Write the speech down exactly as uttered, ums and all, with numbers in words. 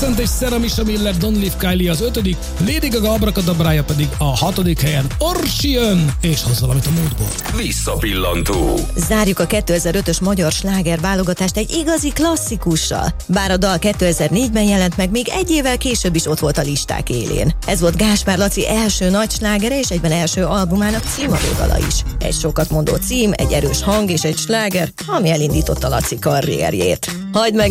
Cent és Sarah Misha Miller, Don't Leave Kylie az ötödik, Lady Gaga Abracadabrája pedig a hatodik helyen. Orsi jön, és hoz valamit a múltból. Visszapillantó. Zárjuk a kétezer-ötös magyar sláger válogatást egy igazi klasszikussal. Bár a dal kétezer-négyben jelent meg, még egy évvel később is ott volt a listák élén. Ez volt Gáspár Laci első nagy slágere és egyben első albumának címadódala is. Egy sokat mondó cím, egy erős hang és egy sláger, ami elindította Laci karrierjét. Hagyd meg